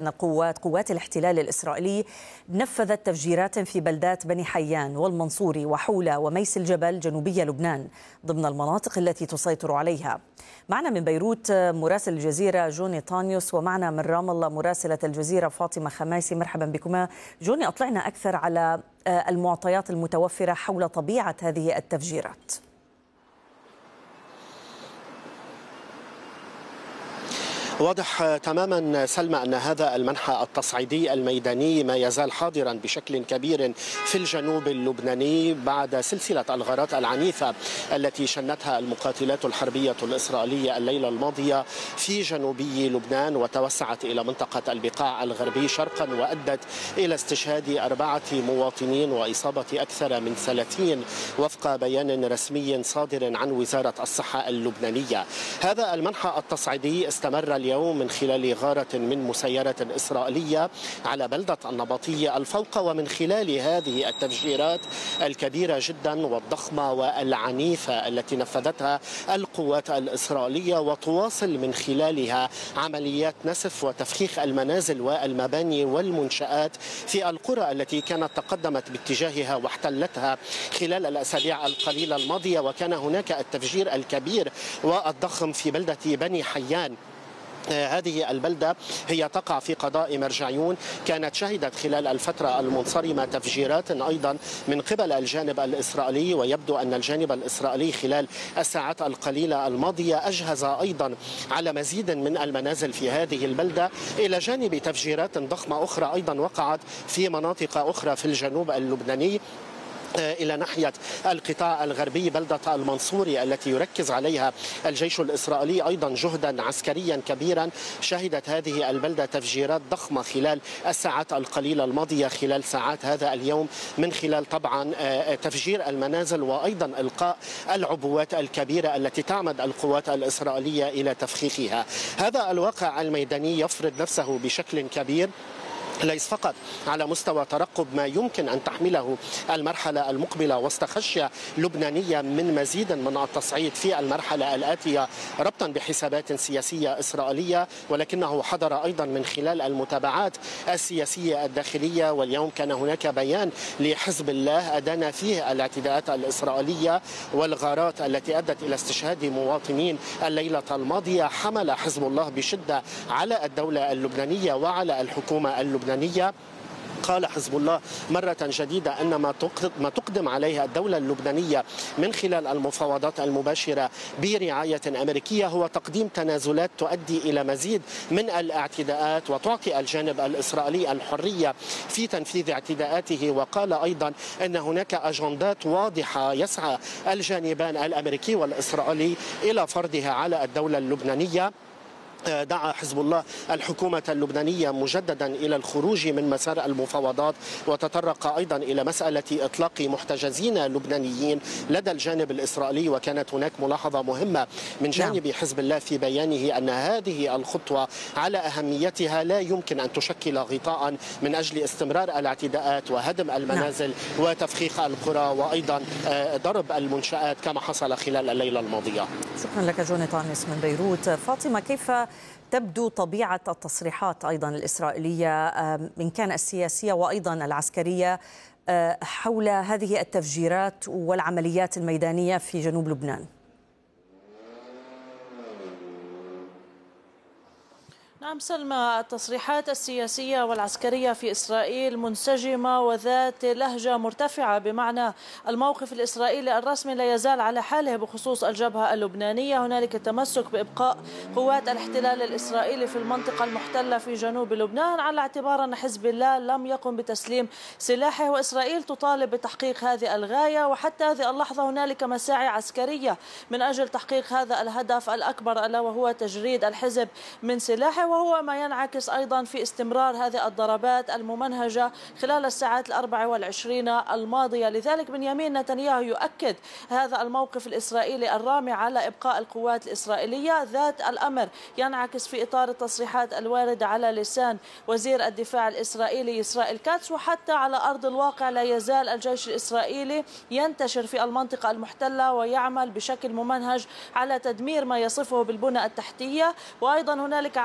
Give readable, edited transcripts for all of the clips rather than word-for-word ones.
أن قوات الاحتلال الإسرائيلي نفذت تفجيرات في بلدات بني حيان والمنصوري وحولة وميس الجبل جنوبي لبنان ضمن المناطق التي تسيطر عليها. معنا من بيروت مراسل الجزيرة جوني طانيوس، ومعنا من رام الله مراسلة الجزيرة فاطمة خماسي. مرحبا بكما. جوني، أطلعنا أكثر على المعطيات المتوفرة حول طبيعة هذه التفجيرات. واضح تماما سلمى أن هذا المنحى التصعيدي الميداني ما يزال حاضرا بشكل كبير في الجنوب اللبناني بعد سلسلة الغارات العنيفة التي شنتها المقاتلات الحربية الإسرائيلية الليلة الماضية في جنوبي لبنان، وتوسعت إلى منطقة البقاع الغربي شرقا، وأدت إلى استشهاد 4 مواطنين وإصابة أكثر من 30 وفق بيان رسمي صادر عن وزارة الصحة اللبنانية. هذا المنحى التصعيدي استمر اليوم من خلال غارة من مسيرة إسرائيلية على بلدة النبطية الفوق، ومن خلال هذه التفجيرات الكبيرة جدا والضخمة والعنيفة التي نفذتها القوات الإسرائيلية، وتواصل من خلالها عمليات نسف وتفخيخ المنازل والمباني والمنشآت في القرى التي كانت تقدمت باتجاهها واحتلتها خلال الأسابيع القليلة الماضية. وكان هناك التفجير الكبير والضخم في بلدة بني حيان. هذه البلدة هي تقع في قضاء مرجعيون، كانت شهدت خلال الفترة المنصرمة تفجيرات أيضا من قبل الجانب الإسرائيلي، ويبدو أن الجانب الإسرائيلي خلال الساعات القليلة الماضية أجهز أيضا على مزيد من المنازل في هذه البلدة، إلى جانب تفجيرات ضخمة أخرى أيضا وقعت في مناطق أخرى في الجنوب اللبناني إلى ناحية القطاع الغربي. بلدة المنصوري التي يركز عليها الجيش الإسرائيلي أيضا جهدا عسكريا كبيرا، شهدت هذه البلدة تفجيرات ضخمة خلال الساعات القليلة الماضية، خلال ساعات هذا اليوم، من خلال طبعا تفجير المنازل وأيضا إلقاء العبوات الكبيرة التي تعمد القوات الإسرائيلية إلى تفخيخها. هذا الواقع الميداني يفرض نفسه بشكل كبير، ليس فقط على مستوى ترقب ما يمكن أن تحمله المرحلة المقبلة وسط خشية لبنانية من مزيد من التصعيد في المرحلة الآتية ربطا بحسابات سياسية إسرائيلية، ولكنه حضر أيضا من خلال المتابعات السياسية الداخلية. واليوم كان هناك بيان لحزب الله أدان فيه الاعتداءات الإسرائيلية والغارات التي أدت إلى استشهاد مواطنين الليلة الماضية. حمل حزب الله بشدة على الدولة اللبنانية وعلى الحكومة اللبنانية. قال حزب الله مرة جديدة أن ما تقدم عليها الدولة اللبنانية من خلال المفاوضات المباشرة برعاية أمريكية هو تقديم تنازلات تؤدي إلى مزيد من الاعتداءات وتعطي الجانب الإسرائيلي الحرية في تنفيذ اعتداءاته. وقال أيضا أن هناك أجندات واضحة يسعى الجانبان الأمريكي والإسرائيلي إلى فرضها على الدولة اللبنانية. دعا حزب الله الحكومة اللبنانية مجددا إلى الخروج من مسار المفاوضات، وتطرق أيضا إلى مسألة إطلاق محتجزين لبنانيين لدى الجانب الإسرائيلي. وكانت هناك ملاحظة مهمة من جانب حزب الله في بيانه أن هذه الخطوة على أهميتها لا يمكن أن تشكل غطاء من أجل استمرار الاعتداءات وهدم المنازل وتفخيخ القرى وأيضا ضرب المنشآت كما حصل خلال الليلة الماضية. شكرا لك جوني طانيوس من بيروت. فاطمة، كيف تبدو طبيعة التصريحات أيضا الإسرائيلية إن كان السياسية وأيضا العسكرية حول هذه التفجيرات والعمليات الميدانية في جنوب لبنان؟ نعم سلمى، التصريحات السياسية والعسكرية في إسرائيل منسجمة وذات لهجة مرتفعة، بمعنى الموقف الإسرائيلي الرسمي لا يزال على حاله بخصوص الجبهة اللبنانية. هنالك تمسك بإبقاء قوات الاحتلال الإسرائيلي في المنطقة المحتلة في جنوب لبنان، على اعتبار أن حزب الله لم يقم بتسليم سلاحه، وإسرائيل تطالب بتحقيق هذه الغاية. وحتى هذه اللحظة هنالك مساعي عسكرية من أجل تحقيق هذا الهدف الأكبر، ألا وهو تجريد الحزب من سلاحه، وهو ما ينعكس أيضا في استمرار هذه الضربات الممنهجة خلال الساعات 24 الماضية. لذلك بنيامين نتنياهو يؤكد هذا الموقف الإسرائيلي الرامي على إبقاء القوات الإسرائيلية. ذات الأمر ينعكس في إطار التصريحات الواردة على لسان وزير الدفاع الإسرائيلي إسرائيل كاتس. وحتى على أرض الواقع لا يزال الجيش الإسرائيلي ينتشر في المنطقة المحتلة ويعمل بشكل ممنهج على تدمير ما يصفه بالبنى التحتية. وأيضا هنالك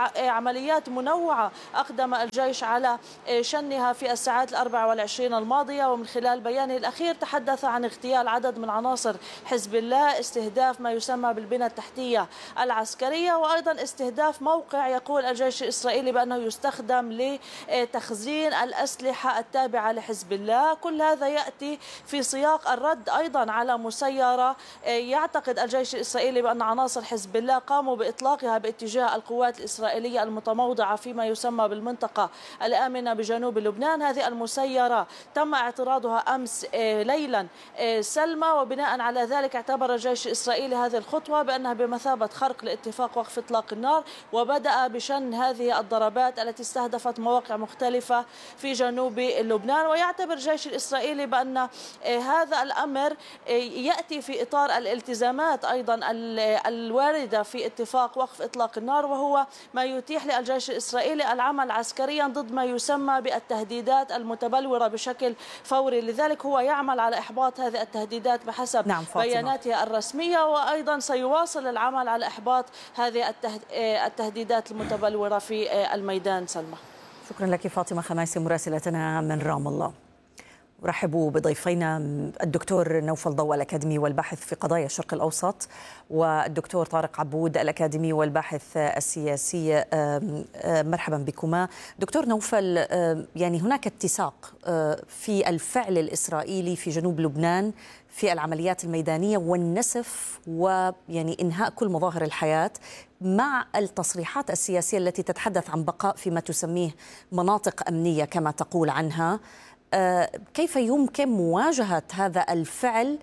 عمليات منوعة أقدم الجيش على شنها في الساعات 24 الماضية، ومن خلال بيانه الأخير تحدث عن اغتيال عدد من عناصر حزب الله، استهداف ما يسمى بالبنى التحتية العسكرية، وأيضا استهداف موقع يقول الجيش الإسرائيلي بأنه يستخدم لتخزين الأسلحة التابعة لحزب الله. كل هذا يأتي في سياق الرد أيضا على مسيرة يعتقد الجيش الإسرائيلي بأن عناصر حزب الله قاموا بإطلاقها باتجاه القوات الإسرائيلية المتموضعة فيما يسمى بالمنطقة الآمنة بجنوب لبنان. هذه المسيرة تم اعتراضها أمس ليلا سلمى، وبناء على ذلك اعتبر الجيش الإسرائيلي هذه الخطوة بأنها بمثابة خرق لاتفاق وقف إطلاق النار، وبدأ بشن هذه الضربات التي استهدفت مواقع مختلفة في جنوب لبنان. ويعتبر الجيش الإسرائيلي بأن هذا الأمر يأتي في إطار الالتزامات أيضا الواردة في اتفاق وقف إطلاق النار، وهو ما يتيح للجيش الإسرائيلي العمل عسكريا ضد ما يسمى بالتهديدات المتبلورة بشكل فوري. لذلك هو يعمل على إحباط هذه التهديدات بحسب بياناته الرسمية، وأيضا سيواصل العمل على إحباط هذه التهديدات المتبلورة في الميدان. سلمى، شكرا لك فاطمة خماسي مراسلتنا من رام الله. رحبوا بضيفينا الدكتور نوفل ضوء الأكاديمي والباحث في قضايا الشرق الأوسط، والدكتور طارق عبود الأكاديمي والباحث السياسي. مرحبا بكما. دكتور نوفل، يعني هناك اتساق في الفعل الإسرائيلي في جنوب لبنان في العمليات الميدانية والنسف ويعني إنهاء كل مظاهر الحياة مع التصريحات السياسية التي تتحدث عن بقاء فيما تسميه مناطق أمنية كما تقول عنها. كيف يمكن مواجهة هذا الفعل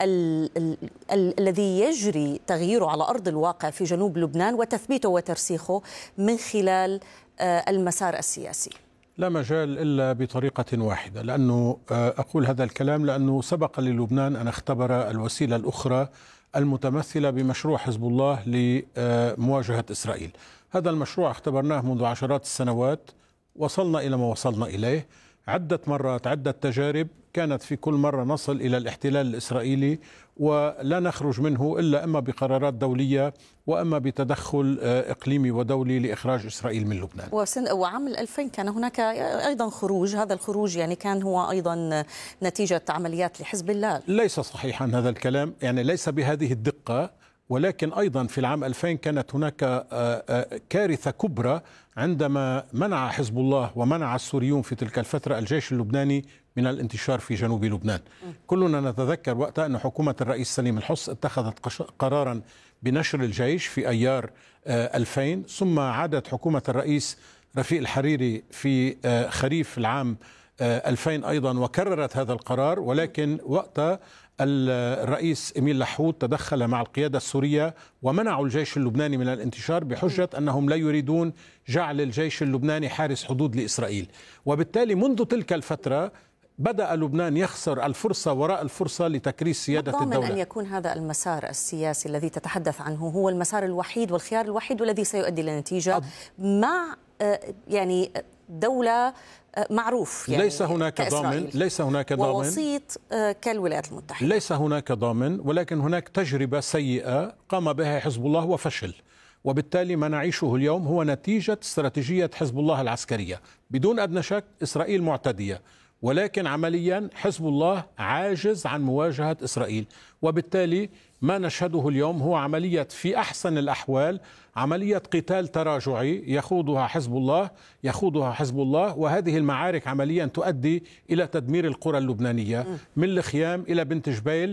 الذي يجري تغييره على أرض الواقع في جنوب لبنان وتثبيته وترسيخه من خلال المسار السياسي؟ لا مجال إلا بطريقة واحدة، لأنه أقول هذا الكلام لأنه سبق للبنان أن اختبر الوسيلة الأخرى المتمثلة بمشروع حزب الله لمواجهة إسرائيل. هذا المشروع اختبرناه منذ عشرات السنوات، وصلنا إلى ما وصلنا إليه عدة مرات، عدة تجارب، كانت في كل مرة نصل إلى الاحتلال الإسرائيلي ولا نخرج منه إلا إما بقرارات دولية وإما بتدخل إقليمي ودولي لإخراج إسرائيل من لبنان. وعام 2000 كان هناك أيضا خروج، هذا الخروج يعني كان هو أيضا نتيجة عمليات لحزب الله. ليس صحيحا هذا الكلام، يعني ليس بهذه الدقة، ولكن أيضا في العام 2000 كانت هناك كارثة كبرى عندما منع حزب الله ومنع السوريون في تلك الفترة الجيش اللبناني من الانتشار في جنوب لبنان. كلنا نتذكر وقتها أن حكومة الرئيس سليم الحص اتخذت قرارا بنشر الجيش في أيار 2000، ثم عادت حكومة الرئيس رفيق الحريري في خريف العام 2000 أيضا وكررت هذا القرار، ولكن وقتها الرئيس إميل لحود تدخل مع القيادة السورية ومنعوا الجيش اللبناني من الانتشار بحجة أنهم لا يريدون جعل الجيش اللبناني حارس حدود لإسرائيل. وبالتالي منذ تلك الفترة بدأ لبنان يخسر الفرصة وراء الفرصة لتكريس سيادة الدولة. أن يكون هذا المسار السياسي الذي تتحدث عنه هو المسار الوحيد والخيار الوحيد والذي سيؤدي لنتيجة مع يعني دولة معروف، يعني ليس هناك ضامن، ليس هناك ضامن ووسيط كالولايات المتحدة، ليس هناك ضامن، ولكن هناك تجربة سيئة قام بها حزب الله وفشل، وبالتالي ما نعيشه اليوم هو نتيجة استراتيجية حزب الله العسكرية. بدون أدنى شك إسرائيل معتدية، ولكن عمليا حزب الله عاجز عن مواجهة إسرائيل، وبالتالي ما نشهده اليوم هو عملية في أحسن الأحوال عملية قتال تراجعي يخوضها حزب الله، وهذه المعارك عمليا تؤدي إلى تدمير القرى اللبنانية من الخيام إلى بنت جبيل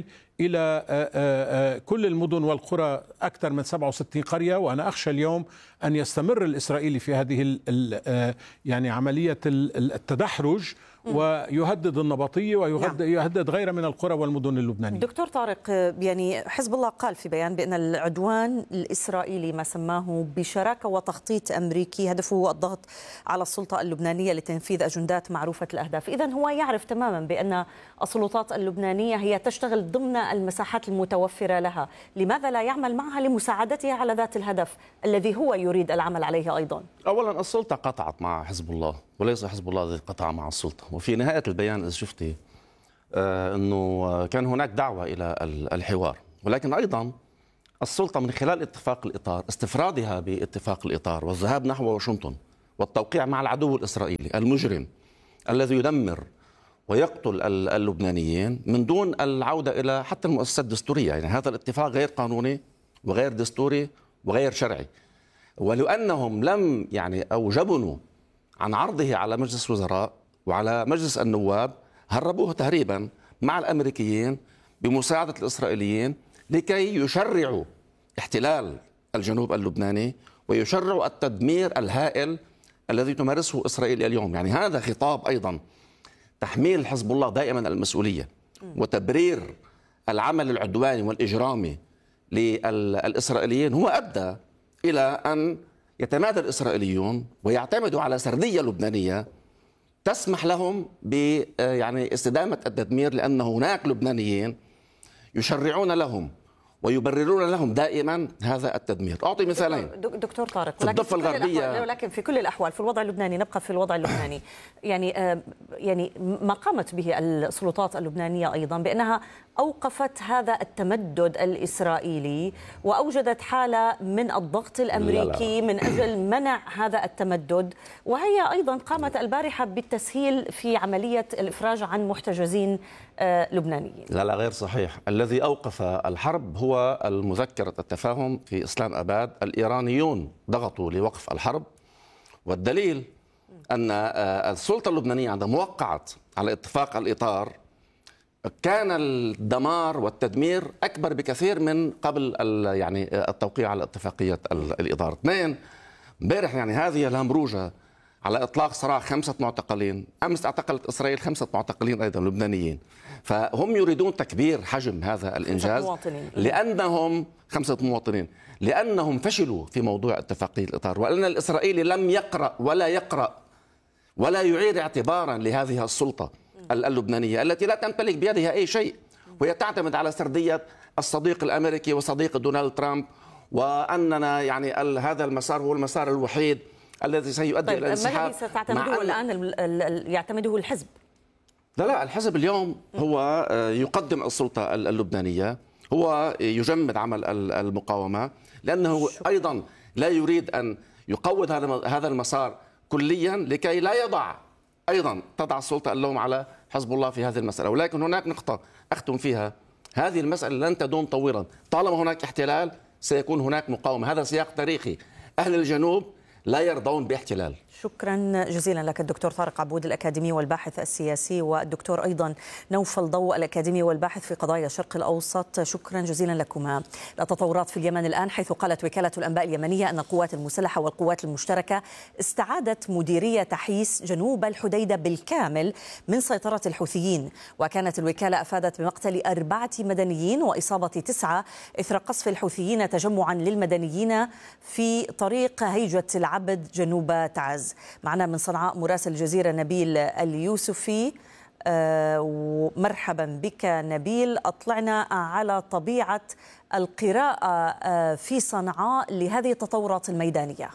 إلى كل المدن والقرى، أكثر من 67 قرية. وأنا أخشى اليوم أن يستمر الإسرائيلي في هذه يعني عملية التدحرج ويهدد النبطية ويهدد غيره من القرى والمدن اللبنانية. دكتور طارق، يعني حزب الله قال في بيان بأن العدوان الإسرائيلي ما سماه بشراكة وتخطيط أمريكي هدفه الضغط على السلطة اللبنانية لتنفيذ أجندات معروفة الأهداف. إذن هو يعرف تماما بأن السلطات اللبنانية هي تشتغل ضمن المساحات المتوفرة لها، لماذا لا يعمل معها لمساعدتها على ذات الهدف الذي هو يريد العمل عليه أيضا؟ أولا السلطة قطعت مع حزب الله وليس حزب الله الذي قطع مع السلطة. وفي نهاية البيان إذا شفتي أنه كان هناك دعوة إلى الحوار، ولكن أيضا السلطة من خلال اتفاق الإطار، استفرادها باتفاق الإطار والذهاب نحو واشنطن والتوقيع مع العدو الإسرائيلي المجرم الذي يدمر ويقتل اللبنانيين من دون العودة إلى حتى المؤسسات الدستورية. يعني هذا الاتفاق غير قانوني وغير دستوري وغير شرعي، ولأنهم لم أو جبنوا عن عرضه على مجلس الوزراء وعلى مجلس النواب، هربوه تهريبا مع الأمريكيين بمساعدة الإسرائيليين لكي يشرعوا احتلال الجنوب اللبناني ويشرعوا التدمير الهائل الذي تمارسه إسرائيل اليوم. يعني هذا خطاب أيضا تحميل حزب الله دائما المسؤولية وتبرير العمل العدواني والإجرامي للإسرائيليين هو أدى إلى أن يتمادى الإسرائيليون ويعتمدوا على سردية لبنانية تسمح لهم باستدامة التدمير، لأن هناك لبنانيين يشرعون لهم ويبررون لهم دائما هذا التدمير. أعطي مثالين. دكتور طارق، في الضفة الغربية، ولكن في كل الأحوال في الوضع اللبناني، نبقى في الوضع اللبناني، يعني ما قامت به السلطات اللبنانية أيضا بأنها أوقفت هذا التمدد الإسرائيلي وأوجدت حالة من الضغط الأمريكي من أجل منع هذا التمدد، وهي أيضا قامت البارحة بالتسهيل في عملية الإفراج عن محتجزين لبنانيين. لا غير صحيح. الذي أوقف الحرب هو المذكرة التفاهم في إسلام أباد. الإيرانيون ضغطوا لوقف الحرب، والدليل أن السلطة اللبنانية عندما وقعت على اتفاق الإطار كان الدمار والتدمير أكبر بكثير من قبل التوقيع على اتفاقية الإطار. اثنين، امبارح هذه الهمروجة على إطلاق سراح 5 معتقلين. أمس اعتقلت إسرائيل 5 معتقلين أيضا لبنانيين. فهم يريدون تكبير حجم هذا الإنجاز لأنهم 5 مواطنين، لأنهم فشلوا في موضوع اتفاقية الإطار، وأن الإسرائيلي لم يقرأ ولا يعير اعتبارا لهذه السلطة اللبنانية التي لا تمتلك بيدها أي شيء، وهي تعتمد على سردية الصديق الأمريكي وصديق دونالد ترامب، وأننا هذا المسار هو المسار الوحيد الذي سيؤدي إلى الانسحاب. ما الذي ستعتمده الآن يعتمده الحزب؟ لا الحزب اليوم هو يقدم السلطة اللبنانية، هو يجمد عمل المقاومة، لأنه أيضا لا يريد أن يقوض هذا المسار كليا لكي لا تضع السلطة اللوم على حزب الله في هذه المسألة. ولكن هناك نقطة أختم فيها، هذه المسألة لن تدوم طويلا. طالما هناك احتلال سيكون هناك مقاومة، هذا سياق تاريخي. أهل الجنوب لا يرضون باحتلال. شكرا جزيلا لك الدكتور طارق عبود الأكاديمي والباحث السياسي، والدكتور أيضا نوفل ضوء الأكاديمي والباحث في قضايا الشرق الأوسط. شكرا جزيلا لكما. التطورات في اليمن الآن، حيث قالت وكالة الأنباء اليمنية أن القوات المسلحة والقوات المشتركة استعادت مديرية تحيس جنوب الحديدة بالكامل من سيطرة الحوثيين. وكانت الوكالة أفادت بمقتل 4 مدنيين وإصابة 9 إثر قصف الحوثيين تجمعا للمدنيين في طريق هيجة العبد جنوب تعز. معنا من صنعاء مراسل الجزيرة نبيل اليوسفي. مرحبا بك نبيل، أطلعنا على طبيعة القراءة في صنعاء لهذه التطورات الميدانية.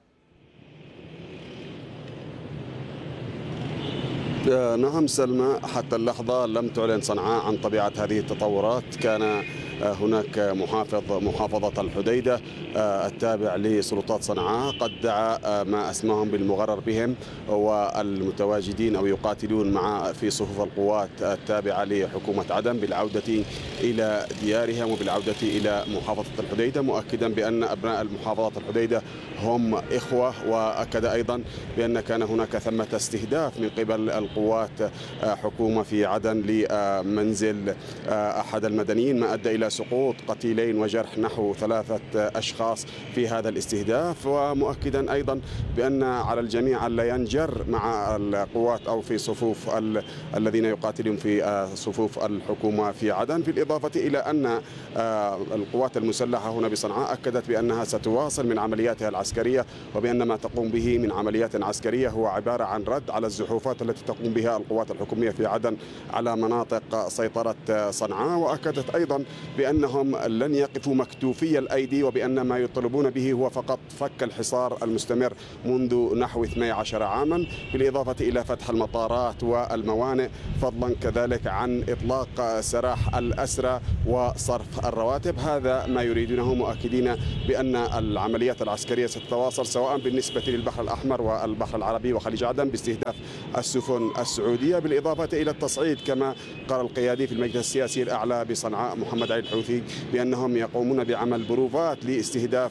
نعم سلمى، حتى اللحظة لم تعلن صنعاء عن طبيعة هذه التطورات. كان هناك محافظة الحديدة التابع لسلطات صنعاء قد دعا ما أسماهم بالمغرر بهم والمتواجدين أو يقاتلون في صفوف القوات التابعة لحكومة عدن بالعودة إلى ديارهم وبالعودة إلى محافظة الحديدة، مؤكدا بأن أبناء محافظة الحديدة هم إخوة. وأكد أيضا بأن كان هناك ثمة استهداف من قبل القوات حكومة في عدن لمنزل أحد المدنيين، ما أدى إلى سقوط قتيلين وجرح نحو 3 أشخاص في هذا الاستهداف. ومؤكدا أيضا بأن على الجميع ألا ينجر مع القوات أو في صفوف الذين يقاتلون في صفوف الحكومة في عدن، بالإضافة إلى أن القوات المسلحة هنا بصنعاء أكدت بأنها ستواصل من عملياتها العسكرية، وبأن ما تقوم به من عمليات عسكرية هو عبارة عن رد على الزحوفات التي تقوم بها القوات الحكومية في عدن على مناطق سيطرة صنعاء. وأكدت أيضا بأنهم لن يقفوا مكتوفي الأيدي، وبأن ما يطلبون به هو فقط فك الحصار المستمر منذ نحو 12 عاما، بالإضافة إلى فتح المطارات والموانئ، فضلا كذلك عن إطلاق سراح الأسرى وصرف الرواتب. هذا ما يريدونه، مؤكدين بأن العمليات العسكرية ستتواصل سواء بالنسبة للبحر الأحمر والبحر العربي وخليج عدن باستهداف السفن السعودية، بالإضافة إلى التصعيد كما قال القيادي في المجلس السياسي الأعلى بصنعاء محمد علي الحوثي بأنهم يقومون بعمل بروفات لاستهداف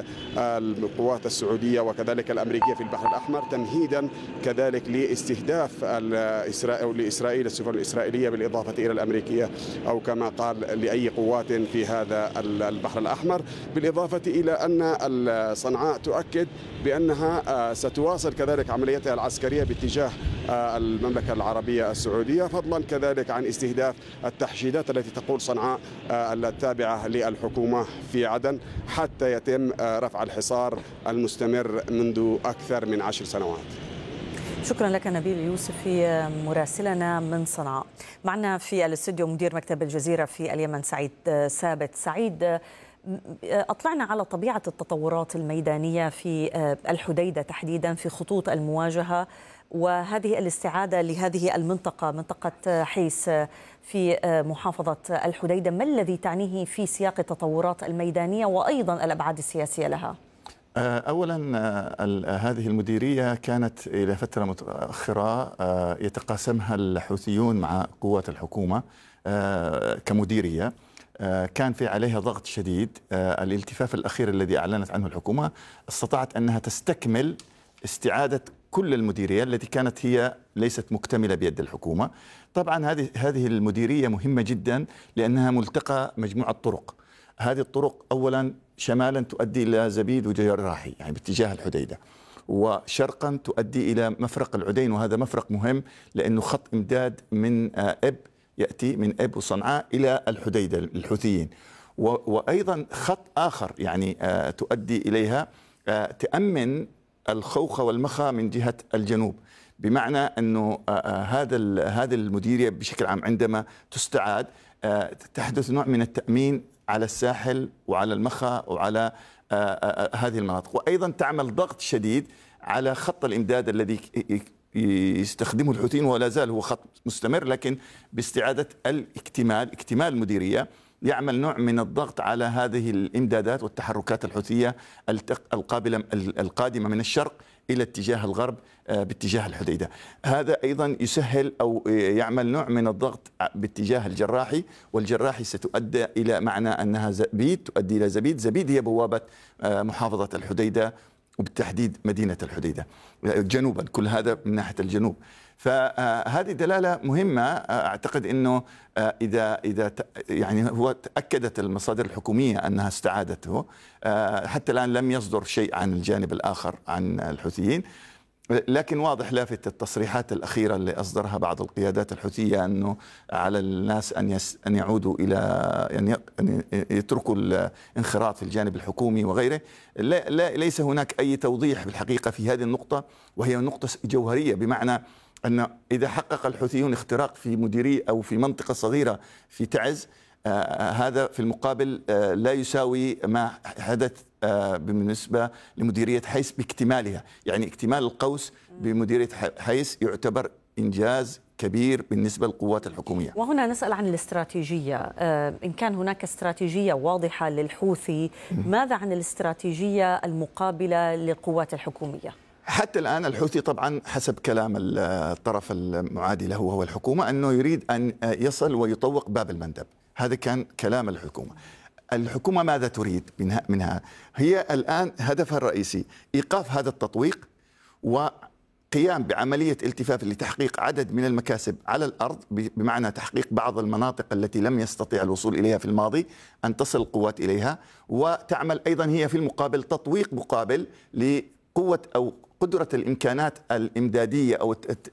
القوات السعودية وكذلك الأمريكية في البحر الأحمر، تمهيدا كذلك لاستهداف لإسرائيل السفن الإسرائيلية بالإضافة إلى الأمريكية، أو كما قال لأي قوات في هذا البحر الأحمر. بالإضافة إلى أن صنعاء تؤكد بأنها ستواصل كذلك عملياتها العسكرية باتجاه المملكة العربية السعودية، فضلا كذلك عن استهداف التحشيدات التي تقول صنعاء التابعة للحكومة في عدن حتى يتم رفع الحصار المستمر منذ أكثر من 10 سنوات. شكرا لك نبيل يوسفي مراسلنا من صنعاء. معنا في الاستوديو مدير مكتب الجزيرة في اليمن سعيد ثابت. سعيد، أطلعنا على طبيعة التطورات الميدانية في الحديدة تحديدا في خطوط المواجهة وهذه الاستعادة لهذه المنطقة، منطقة حيس في محافظة الحديدة. ما الذي تعنيه في سياق التطورات الميدانية وأيضا الأبعاد السياسية لها؟ أولا هذه المديرية كانت إلى فترة متأخرة يتقاسمها الحوثيون مع قوات الحكومة كمديرية. كان في عليها ضغط شديد. الالتفاف الأخير الذي أعلنت عنه الحكومة استطاعت أنها تستكمل استعادة كل المديرية التي كانت هي ليست مكتملة بيد الحكومة. طبعا هذه المديرية مهمة جدا لأنها ملتقى مجموعة طرق. هذه الطرق أولا شمالا تؤدي إلى زبيد وجراحي يعني باتجاه الحديدة، وشرقا تؤدي إلى مفرق العدين، وهذا مفرق مهم لأنه خط إمداد من إب يأتي من إب وصنعاء إلى الحديدة الحوثيين، وأيضا خط آخر يعني تؤدي إليها تأمن الخوخة والمخا من جهة الجنوب، بمعنى أنه هذا المديرية بشكل عام عندما تستعاد تحدث نوع من التأمين على الساحل وعلى المخا وعلى هذه المناطق، وأيضا تعمل ضغط شديد على خط الإمداد الذي يستخدمه الحوثيين ولا زال هو خط مستمر، لكن باستعادة اكتمال المديرية يعمل نوع من الضغط على هذه الإمدادات والتحركات الحوثية القادمة من الشرق إلى اتجاه الغرب باتجاه الحديدة. هذا أيضا يسهل أو يعمل نوع من الضغط باتجاه الجراحي، والجراحي ستؤدي إلى معنى أنها تؤدي إلى زبيد هي بوابة محافظة الحديدة وبالتحديد مدينة الحديدة جنوبا، كل هذا من ناحية الجنوب. فهذه دلالة مهمة. أعتقد أنه إذا يعني هو تأكدت المصادر الحكومية أنها استعادته، حتى الآن لم يصدر شيء عن الجانب الآخر عن الحوثيين، لكن واضح لافت التصريحات الأخيرة اللي أصدرها بعض القيادات الحوثية أنه على الناس أن يعودوا إلى أن يتركوا الانخراط في الجانب الحكومي وغيره. ليس هناك أي توضيح بالحقيقة في هذه النقطة، وهي نقطة جوهرية، بمعنى أن إذا حقق الحوثيون اختراق في مديرية أو في منطقة صغيرة في تعز، هذا في المقابل لا يساوي ما حدث بالنسبة لمديرية حيس باكتمالها. يعني اكتمال القوس بمديرية حيس يعتبر إنجاز كبير بالنسبة للقوات الحكومية. وهنا نسأل عن الاستراتيجية، إن كان هناك استراتيجية واضحة للحوثي، ماذا عن الاستراتيجية المقابلة للقوات الحكومية؟ حتى الآن الحوثي طبعا حسب كلام الطرف المعادي له وهو الحكومة أنه يريد أن يصل ويطوق باب المندب. هذا كان كلام الحكومة. الحكومة ماذا تريد منها؟ هي الآن هدفها الرئيسي إيقاف هذا التطويق وقيام بعملية التفاف لتحقيق عدد من المكاسب على الأرض، بمعنى تحقيق بعض المناطق التي لم يستطيع الوصول إليها في الماضي أن تصل القوات إليها، وتعمل أيضا هي في المقابل تطويق مقابل لقوة أو قدرة الإمكانات الإمدادية أو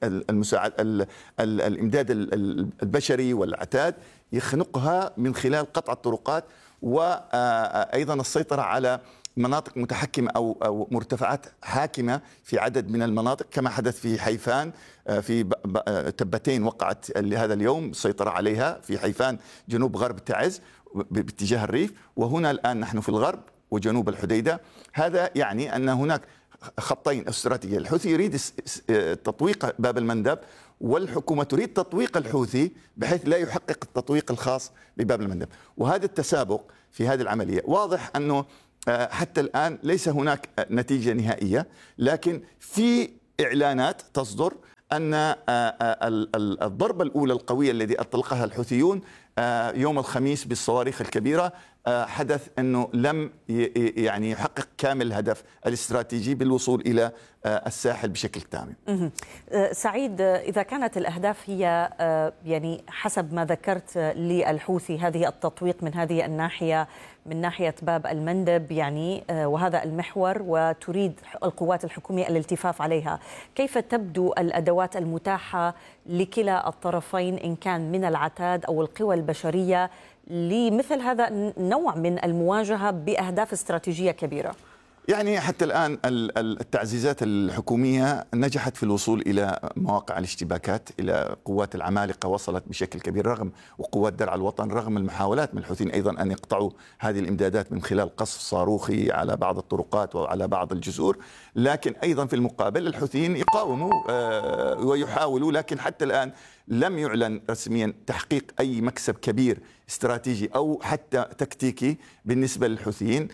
الإمداد البشري والعتاد، يخنقها من خلال قطع الطرقات، وأيضا السيطرة على مناطق متحكمة أو مرتفعات حاكمة في عدد من المناطق، كما حدث في حيفان. في تبتين وقعت هذا اليوم السيطرة عليها في حيفان جنوب غرب تعز، باتجاه الريف، وهنا الآن نحن في الغرب وجنوب الحديدة. هذا يعني أن هناك خطين استراتيجيين، الحوثي يريد تطويق باب المندب، والحكومة تريد تطويق الحوثي بحيث لا يحقق التطويق الخاص بباب المندب. وهذا التسابق في هذه العملية واضح أنه حتى الآن ليس هناك نتيجة نهائية، لكن في إعلانات تصدر أن الضربة الأولى القوية التي أطلقها الحوثيون يوم الخميس بالصواريخ الكبيرة حدث أنه لم يعني يحقق كامل الهدف الاستراتيجي بالوصول إلى الساحل بشكل تام. سعيد، إذا كانت الأهداف هي يعني حسب ما ذكرت للحوثي هذه التطويق من هذه الناحية، من ناحية باب المندب يعني، وهذا المحور، وتريد القوات الحكومية الالتفاف عليها، كيف تبدو الأدوات المتاحة لكلا الطرفين إن كان من العتاد أو القوى البشرية لمثل هذا النوع من المواجهة بأهداف استراتيجية كبيرة؟ يعني حتى الآن التعزيزات الحكومية نجحت في الوصول إلى مواقع الاشتباكات، إلى قوات العمالقة وصلت بشكل كبير رغم وقوات درع الوطن، رغم المحاولات من الحوثيين أيضا أن يقطعوا هذه الإمدادات من خلال قصف صاروخي على بعض الطرقات وعلى بعض الجسور. لكن أيضا في المقابل الحوثيين يقاوموا ويحاولوا، لكن حتى الآن لم يعلن رسميا تحقيق أي مكسب كبير استراتيجي أو حتى تكتيكي بالنسبة للحوثيين،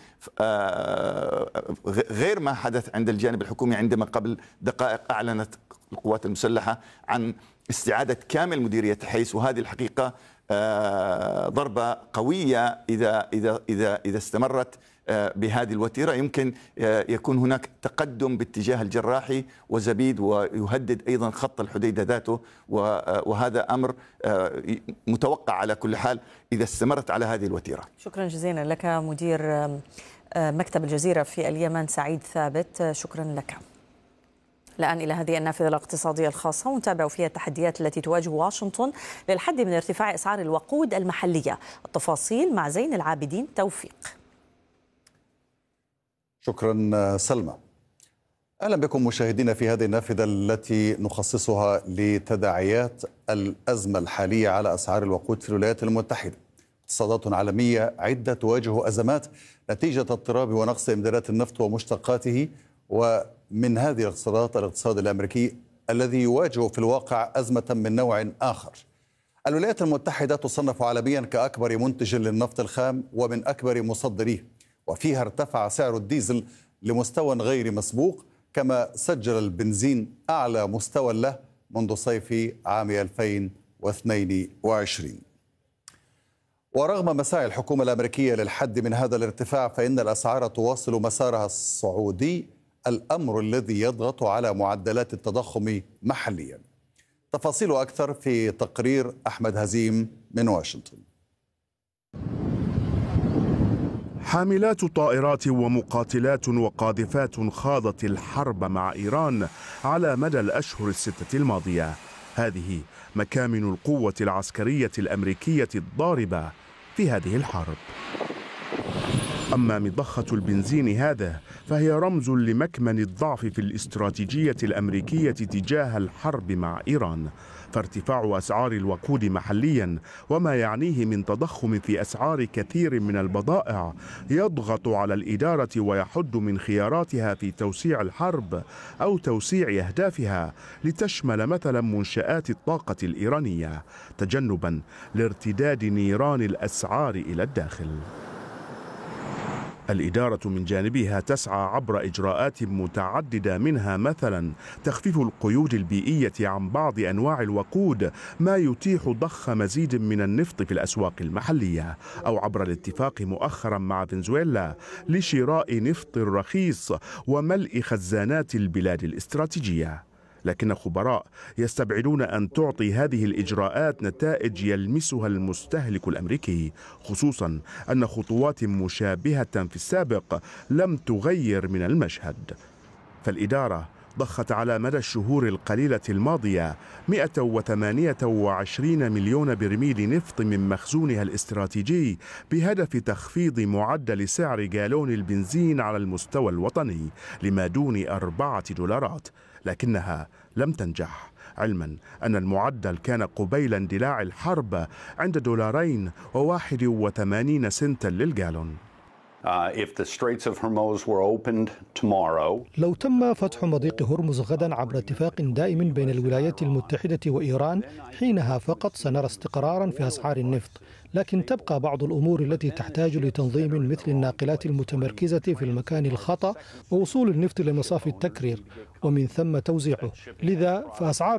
غير ما حدث عند الجانب الحكومي عندما قبل دقائق أعلنت القوات المسلحة عن استعادة كامل مديرية حيس. وهذه الحقيقة ضربة قوية إذا استمرت بهذه الوتيرة، يمكن يكون هناك تقدم باتجاه الجراحي وزبيد، ويهدد أيضا خط الحديدة ذاته، وهذا أمر متوقع على كل حال إذا استمرت على هذه الوتيرة. شكرا جزيلا لك مدير مكتب الجزيرة في اليمن سعيد ثابت، شكرا لك. الآن إلى هذه النافذة الاقتصادية الخاصة ونتابع فيها التحديات التي تواجه واشنطن للحد من ارتفاع أسعار الوقود المحلية. التفاصيل مع زين العابدين توفيق. شكرا سلمى. أهلا بكم مشاهدينا في هذه النافذة التي نخصصها لتداعيات الأزمة الحالية على أسعار الوقود في الولايات المتحدة. اقتصادات عالمية عدة تواجه أزمات نتيجة اضطراب ونقص إمدادات النفط ومشتقاته، ومن هذه الاقتصادات الاقتصاد الأمريكي الذي يواجه في الواقع أزمة من نوع آخر. الولايات المتحدة تصنف عالميا كأكبر منتج للنفط الخام ومن أكبر مصدريه، وفيها ارتفع سعر الديزل لمستوى غير مسبوق، كما سجل البنزين أعلى مستوى له منذ صيف عام 2022. ورغم مساعي الحكومة الأمريكية للحد من هذا الارتفاع، فإن الأسعار تواصل مسارها الصعودي، الأمر الذي يضغط على معدلات التضخم محليا. تفاصيل أكثر في تقرير أحمد هزيم من واشنطن. حاملات طائرات ومقاتلات وقاذفات خاضت الحرب مع إيران على مدى الأشهر الستة الماضية. هذه مكامن القوة العسكرية الأمريكية الضاربة في هذه الحرب. أما مضخة البنزين هذا فهي رمز لمكمن الضعف في الاستراتيجية الأمريكية تجاه الحرب مع إيران، فارتفاع أسعار الوقود محليا وما يعنيه من تضخم في أسعار كثير من البضائع يضغط على الإدارة ويحد من خياراتها في توسيع الحرب أو توسيع أهدافها لتشمل مثلا منشآت الطاقة الإيرانية، تجنبا لارتداد نيران الأسعار إلى الداخل. الإدارة من جانبها تسعى عبر إجراءات متعددة، منها مثلا تخفيف القيود البيئية عن بعض أنواع الوقود ما يتيح ضخ مزيد من النفط في الأسواق المحلية، أو عبر الاتفاق مؤخرا مع فنزويلا لشراء نفط رخيص وملء خزانات البلاد الاستراتيجية. لكن خبراء يستبعدون أن تعطي هذه الإجراءات نتائج يلمسها المستهلك الأمريكي، خصوصا أن خطوات مشابهة في السابق لم تغير من المشهد. فالإدارة ضخت على مدى الشهور القليلة الماضية 128 مليون برميل نفط من مخزونها الاستراتيجي بهدف تخفيض معدل سعر جالون البنزين على المستوى الوطني لما دون $4، لكنها لم تنجح، علما أن المعدل كان قبيل اندلاع الحرب عند $2.81 سنتا للجالون. لو تم فتح مضيق هرمز غدا عبر اتفاق دائم بين الولايات المتحدة وإيران، حينها فقط سنرى استقرارا في أسعار النفط، لكن تبقى بعض الأمور التي تحتاج لتنظيم مثل الناقلات المتمركزة في المكان الخطأ ووصول النفط لمصاف التكرير ومن ثم توزيعه. لذا فأسعار